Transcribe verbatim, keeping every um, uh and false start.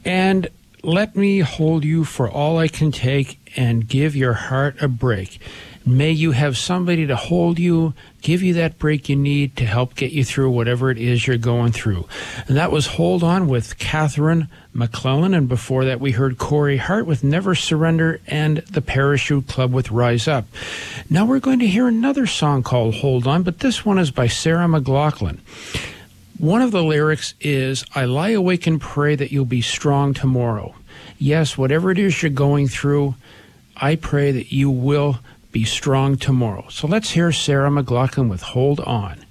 And let me hold you for all I can take and give your heart a break. May you have somebody to hold you, give you that break you need to help get you through whatever it is you're going through. And that was Hold On with Catherine McClellan. And before that, we heard Corey Hart with Never Surrender and the Parachute Club with Rise Up. Now we're going to hear another song called Hold On, but this one is by Sarah McLachlan. One of the lyrics is, I lie awake and pray that you'll be strong tomorrow. Yes, whatever it is you're going through, I pray that you will be strong tomorrow. So let's hear Sarah McLachlan with Hold On.